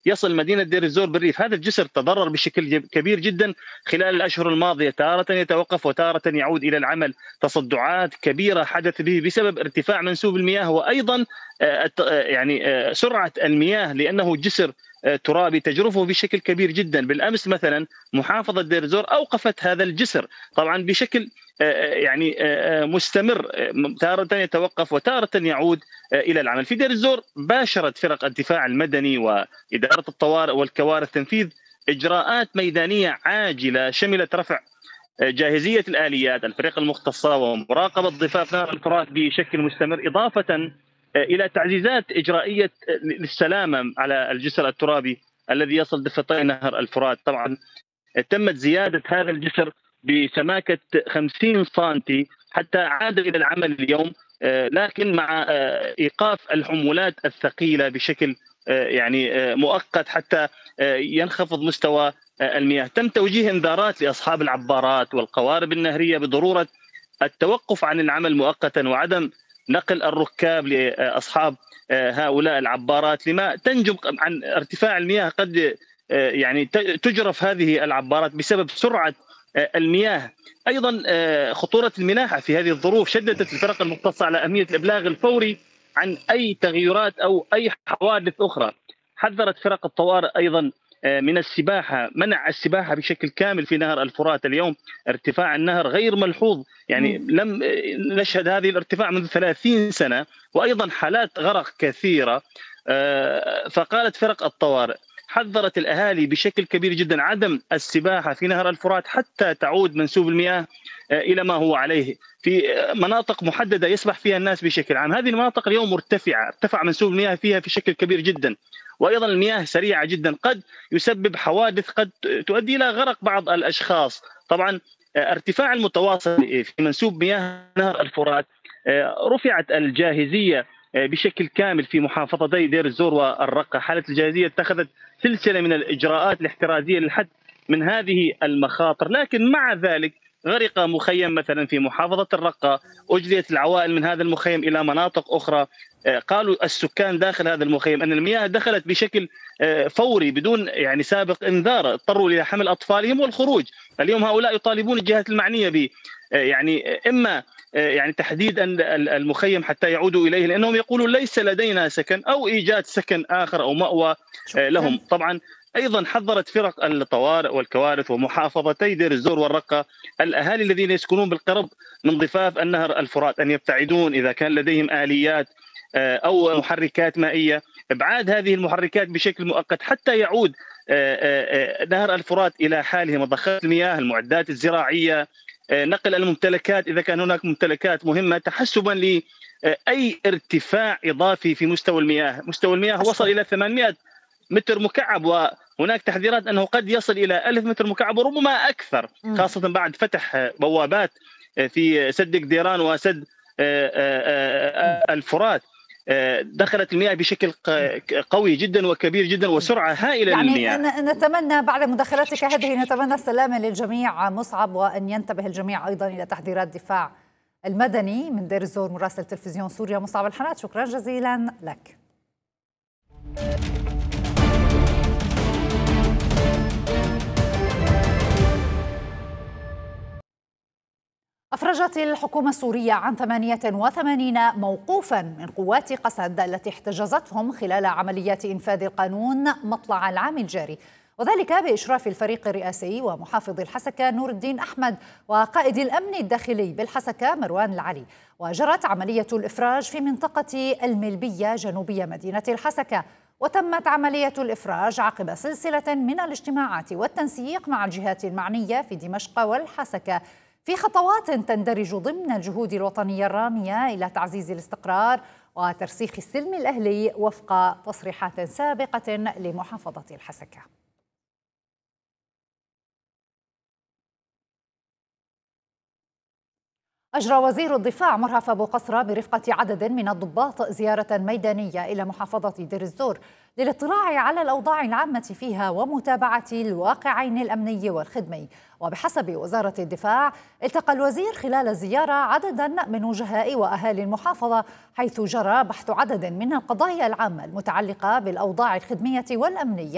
يصل مدينة دير الزور بالريف. هذا الجسر تضرر بشكل كبير جدا خلال الأشهر الماضية، تارة يتوقف وتارة يعود إلى العمل. تصدعات كبيرة حدث به بسبب ارتفاع منسوب المياه، وأيضا سرعة المياه، لأنه جسر ترابي تجرفه بشكل كبير جدا. بالأمس مثلا محافظة دير الزور أوقفت هذا الجسر طبعا بشكل مستمر، تارة يتوقف وتارة يعود إلى العمل. في دير الزور باشرت فرق الدفاع المدني وإدارة الطوارئ والكوارث تنفيذ إجراءات ميدانية عاجلة شملت رفع جاهزية الآليات، الفريق المختصة، ومراقبة ضفاف نهر الفرات بشكل مستمر، إضافة إلى تعزيزات إجرائية للسلامة على الجسر الترابي الذي يصل ضفتي نهر الفرات. طبعا تمت زيادة هذا الجسر بسماكة 50 سنتي حتى عاد إلى العمل اليوم، لكن مع إيقاف الحمولات الثقيلة بشكل مؤقت حتى ينخفض مستوى المياه. تم توجيه انذارات لأصحاب العبارات والقوارب النهرية بضرورة التوقف عن العمل مؤقتا وعدم نقل الركاب لأصحاب هؤلاء العبارات، لما تنجم عن ارتفاع المياه. قد تجرف هذه العبارات بسبب سرعة المياه. أيضا خطورة الملاحة في هذه الظروف شددت الفرق المختصة على أهمية الإبلاغ الفوري عن أي تغيرات أو أي حوادث أخرى. حذرت فرق الطوارئ أيضا من السباحة، منع السباحة بشكل كامل في نهر الفرات. اليوم ارتفاع النهر غير ملحوظ، لم نشهد هذه الارتفاع منذ 30 سنة، وأيضا حالات غرق كثيرة. فقالت فرق الطوارئ، حذرت الأهالي بشكل كبير جدا عدم السباحة في نهر الفرات حتى تعود منسوب المياه إلى ما هو عليه في مناطق محددة يسبح فيها الناس بشكل عام. هذه المناطق اليوم ارتفع منسوب المياه فيها بشكل كبير جدا، وأيضا المياه سريعة جدا، قد يسبب حوادث، قد تؤدي إلى غرق بعض الأشخاص. طبعا ارتفاع المتواصل في منسوب مياه نهر الفرات، رفعت الجاهزية بشكل كامل في محافظتي دير الزور والرقة. حالة الجاهزية اتخذت سلسلة من الإجراءات الاحترازية للحد من هذه المخاطر، لكن مع ذلك غرق مخيم مثلا في محافظة الرقة، أجليت العوائل من هذا المخيم إلى مناطق أخرى. قالوا السكان داخل هذا المخيم أن المياه دخلت بشكل فوري بدون سابق إنذار، اضطروا إلى حمل أطفالهم والخروج. اليوم هؤلاء يطالبون الجهات المعنية ب إما تحديد المخيم حتى يعودوا إليه، لأنهم يقولون ليس لدينا سكن، أو إيجاد سكن آخر أو مأوى لهم. طبعا أيضا حذرت فرق الطوارئ والكوارث ومحافظتي دير الزور والرقة الأهالي الذين يسكنون بالقرب من ضفاف النهر الفرات أن يبتعدون إذا كان لديهم آليات أو محركات مائية، إبعاد هذه المحركات بشكل مؤقت حتى يعود نهر الفرات إلى حاله. مضخات المياه، المعدات الزراعية، نقل الممتلكات إذا كان هناك ممتلكات مهمة، تحسبا لأي ارتفاع إضافي في مستوى المياه. مستوى المياه وصل إلى 800 متر مكعب، وهناك تحذيرات أنه قد يصل إلى 1000 متر مكعب وربما أكثر، خاصة بعد فتح بوابات في سد قديران وسد الفرات. دخلت المياه بشكل قوي جدا وكبير جدا وسرعة هائلة للمياه. نتمنى بعد مداخلتك هذه نتمنى السلامة للجميع مصعب، وأن ينتبه الجميع أيضا إلى تحذيرات الدفاع المدني. من دير الزور مراسل تلفزيون سوريا مصعب الحنات، شكرا جزيلا لك. أفرجت الحكومة السورية عن 88 موقوفا من قوات قسد التي احتجزتهم خلال عمليات إنفاذ القانون مطلع العام الجاري، وذلك بإشراف الفريق الرئاسي ومحافظ الحسكة نور الدين أحمد وقائد الأمن الداخلي بالحسكة مروان العلي. وجرت عملية الإفراج في منطقة الملبية جنوبية مدينة الحسكة، وتمت عملية الإفراج عقب سلسلة من الاجتماعات والتنسيق مع الجهات المعنية في دمشق والحسكة، في خطوات تندرج ضمن الجهود الوطنية الرامية إلى تعزيز الاستقرار وترسيخ السلم الأهلي وفق تصريحات سابقة لمحافظة الحسكة. أجرى وزير الدفاع مرهف أبو قصرة برفقة عدد من الضباط زيارة ميدانية إلى محافظة دير الزور للاطلاع على الأوضاع العامة فيها ومتابعة الواقعين الأمني والخدمي. وبحسب وزارة الدفاع، التقى الوزير خلال الزيارة عددا من وجهاء وأهالي المحافظة، حيث جرى بحث عدد من القضايا العامة المتعلقة بالأوضاع الخدمية والأمنية